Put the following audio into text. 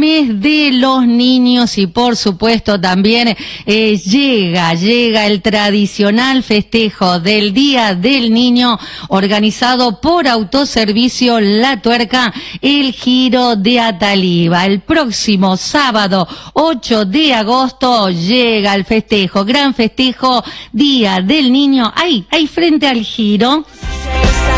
mes de los niños y por supuesto también llega el tradicional festejo del Día del Niño organizado por Autoservicio La Tuerca, el Giro de Ataliba. El próximo sábado 8 de agosto llega el festejo, gran festejo, Día del Niño, ahí frente al Giro.